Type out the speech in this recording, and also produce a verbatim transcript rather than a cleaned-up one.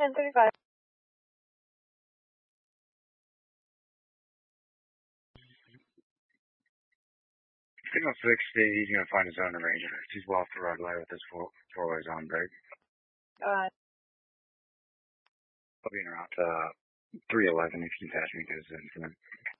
ten thirty-five. Signal sixty, he's going to find his own arrangement. He's well off the road light with his four, four ways on brake. Uh, I'll be in around uh, three eleven if you can pass me to his incident.